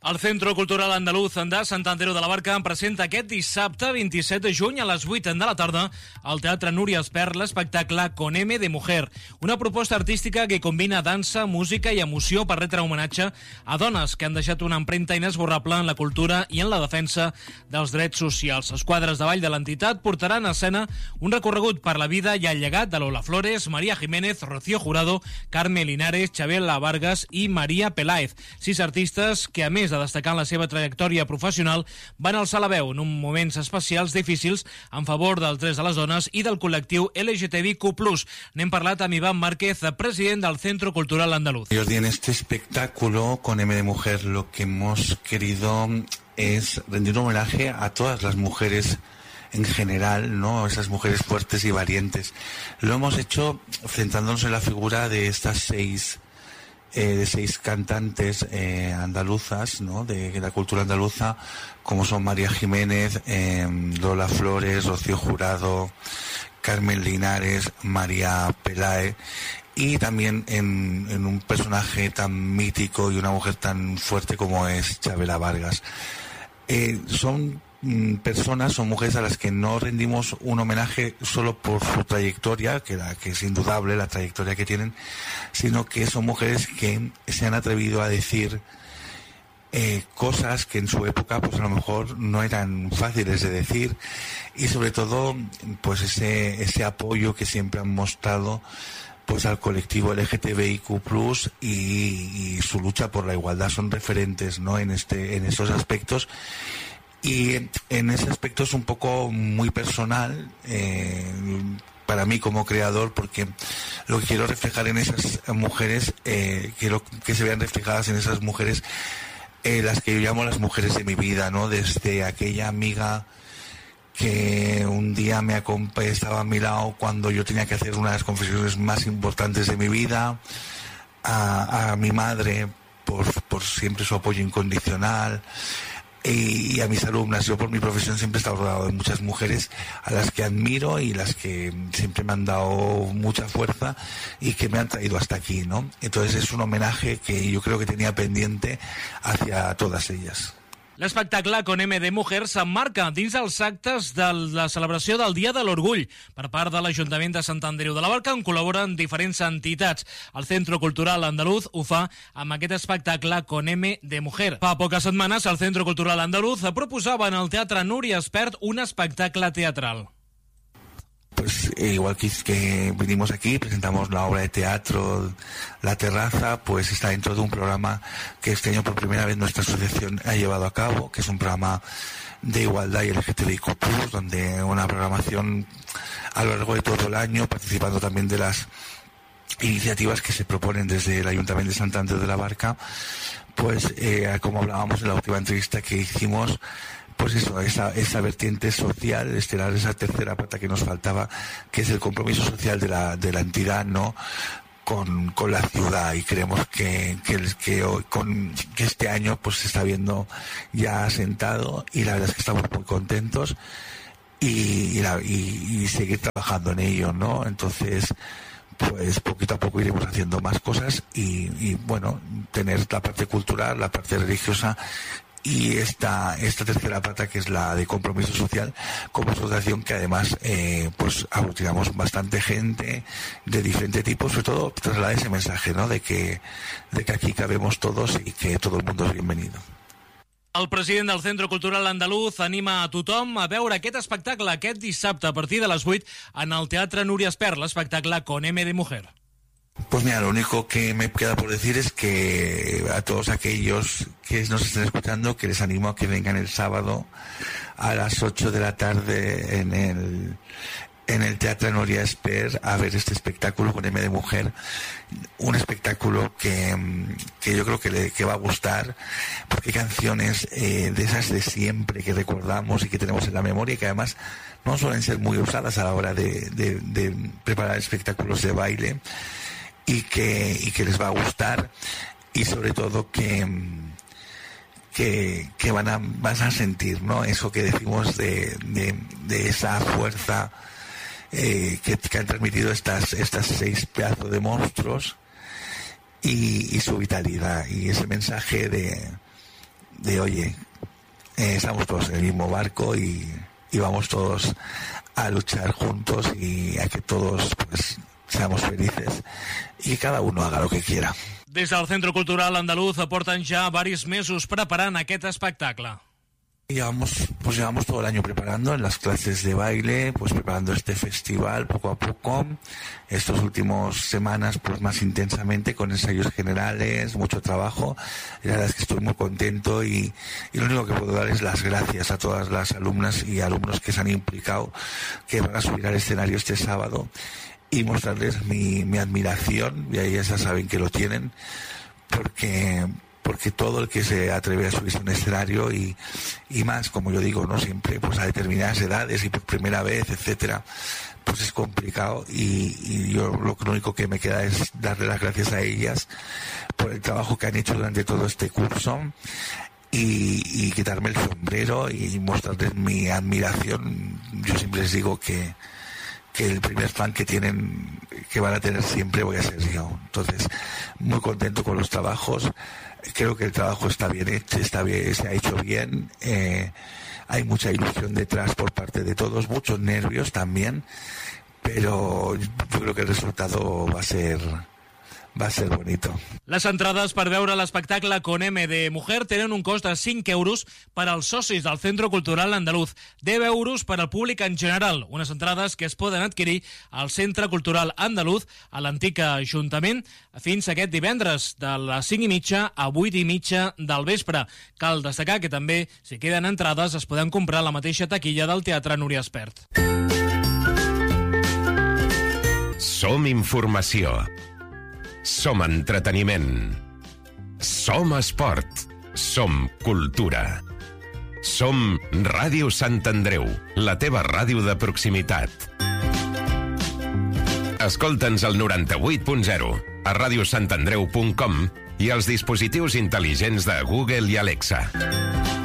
El Centro Cultural Andaluz de Sant Andreu de la Barca presenta aquest dissabte 27 de juny a les 8 de la tarda al Teatre Núria Espert l'espectacle Con M de Mujer, una proposta artística que combina dansa, música i emoció per retre homenatge a dones que han deixat una empremta inesborrable en la cultura i en la defensa dels drets socials. Els quadres de ball de l'entitat portaran a escena un recorregut per la vida i el llegat de Lola Flores, María Jiménez, Rocío Jurado, Carme Linares, Chabela Vargas i María Peláez, 6 artistes que, a més de destacar la seva trajectòria professional, van alçar la veu en uns moments especials difícils en favor dels drets de les dones i del col·lectiu LGTBIQ+. N'hem parlat amb Iván Márquez, president del Centro Cultural Andaluz. Y en este espectáculo con M de Mujer lo que hemos querido es rendir un homenaje a todas las mujeres en general, ¿no? Esas mujeres fuertes y valientes. Lo hemos hecho centrándonos en la figura de estas seis cantantes andaluzas, ¿no? De la cultura andaluza, como son María Jiménez, Lola Flores, Rocío Jurado, Carmen Linares, María Peláez, y también en un personaje tan mítico y una mujer tan fuerte como es Chabela Vargas. Son mujeres a las que no rendimos un homenaje solo por su trayectoria, que es indudable la trayectoria que tienen, sino que son mujeres que se han atrevido a decir cosas que en su época pues a lo mejor no eran fáciles de decir, y sobre todo pues ese apoyo que siempre han mostrado pues al colectivo LGTBIQ+, y su lucha por la igualdad. Son referentes, ¿no? en estos aspectos. Y en ese aspecto es un poco muy personal para mí como creador, porque lo que quiero reflejar en esas mujeres, quiero que se vean reflejadas en esas mujeres, las que yo llamo las mujeres de mi vida, ¿no? Desde aquella amiga que un día estaba a mi lado cuando yo tenía que hacer una de las confesiones más importantes de mi vida, a mi madre por siempre su apoyo incondicional, y a mis alumnas. Yo por mi profesión siempre he estado rodeado de muchas mujeres a las que admiro y las que siempre me han dado mucha fuerza y que me han traído hasta aquí, ¿no? Entonces es un homenaje que yo creo que tenía pendiente hacia todas ellas. L'espectacle Con M de Mujer s'emmarca dins els actes de la celebració del Dia de l'Orgull per part de l'Ajuntament de Sant Andreu de la Barca, on col·laboren diferents entitats. El Centro Cultural Andaluz ho fa amb aquest espectacle Con M de Mujer. Fa poques setmanes el Centro Cultural Andaluz proposava en el Teatre Núria Espert un espectacle teatral. Pues igual que vinimos aquí, presentamos la obra de teatro La Terraza, pues está dentro de un programa que este año por primera vez nuestra asociación ha llevado a cabo, que es un programa de igualdad y LGTBIQ+, donde una programación a lo largo de todo el año, participando también de las iniciativas que se proponen desde el Ayuntamiento de Sant Andreu de la Barca, pues como hablábamos en la última entrevista que hicimos, pues eso, esa vertiente social, estelar, esa tercera pata que nos faltaba, que es el compromiso social de la entidad, ¿no? Con la ciudad, y creemos que este año pues se está viendo ya asentado, y la verdad es que estamos muy contentos y seguir trabajando en ello, ¿no? Entonces pues poquito a poco iremos haciendo más cosas y bueno, tener la parte cultural, la parte religiosa y esta tercera pata, que es la de compromiso social, como asociación que además pues aglutinamos bastante gente de diferente tipo, sobre todo trasladar ese mensaje, ¿no? de que aquí cabemos todos y que todo el mundo es bienvenido. El president del Centro Cultural Andaluz anima a tothom a veure aquest espectacle aquest dissabte a partir de les 8 en el Teatre Núria Espert, l'espectacle Con M de Mujer. Pues mira, lo único que me queda por decir es que a todos aquellos que nos estén escuchando, que les animo a que vengan el sábado a las 8 de la tarde en el Teatre Núria Espert a ver este espectáculo Con M de Mujer, un espectáculo que yo creo que va a gustar, porque hay canciones de esas de siempre que recordamos y que tenemos en la memoria, y que además no suelen ser muy usadas a la hora de preparar espectáculos de baile, y que les va a gustar, y sobre todo que vas a sentir, ¿no? Eso que decimos de esa fuerza que han transmitido estas 6 pedazos de monstruos, y su vitalidad, y ese mensaje de oye, estamos todos en el mismo barco y vamos todos a luchar juntos y a que todos pues seamos felices y cada uno haga lo que quiera. Des del Centre Cultural Andaluz porten ja diversos mesos preparant aquest espectacle. Llevamos todo el año preparando en las clases de baile, pues preparando este festival poco a poco. Estas últimas semanas pues más intensamente con ensayos generales, mucho trabajo. La verdad es que estoy muy contento y lo único que puedo dar es las gracias a todas las alumnas y alumnos que se han implicado, que van a subir al escenario este sábado y mostrarles mi admiración, y ellas ya saben que lo tienen, porque todo el que se atreve a subirse a un escenario y más, como yo digo, no siempre pues a determinadas edades y por primera vez, etcétera, pues es complicado y yo lo único que me queda es darle las gracias a ellas por el trabajo que han hecho durante todo este curso y quitarme el sombrero y mostrarles mi admiración. Yo siempre les digo que el primer fan que van a tener siempre voy a ser yo. Entonces, muy contento con los trabajos. Creo que el trabajo está bien hecho, se ha hecho bien. Hay mucha ilusión detrás por parte de todos, muchos nervios también, pero yo creo que el resultado va a ser bonito. Les entrades per veure l'espectacle Con M de Mujer tenen un cost de 5 euros per als socis del Centre Cultural Andaluz, 10 euros per al públic en general, unes entrades que es poden adquirir al Centre Cultural Andaluz, a l'antic Ajuntament, fins aquest divendres, de les 5:30 a 8:30 del vespre. Cal destacar que també, si queden entrades, es poden comprar a la mateixa taquilla del Teatre Núria Espert. Som informació. Som entreteniment. Som esport. Som cultura. Som Ràdio Sant Andreu, la teva ràdio de proximitat. Escolta'ns al 98.0, a radiosantandreu.com i als dispositius intel·ligents de Google i Alexa.